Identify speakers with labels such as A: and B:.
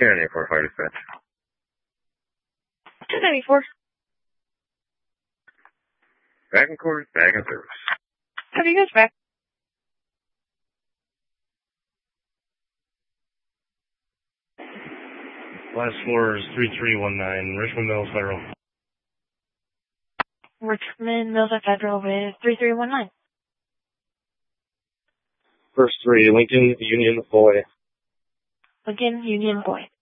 A: 1094 Fire Dispatch.
B: 294.
A: Back in court, back in service.
B: Have you guys back?
C: Last floor is 3319, Richmond Mills Federal.
B: Richmond Mills at Federal with 3319.
C: First three, Lincoln Union Boy.
B: Lincoln Union Boy.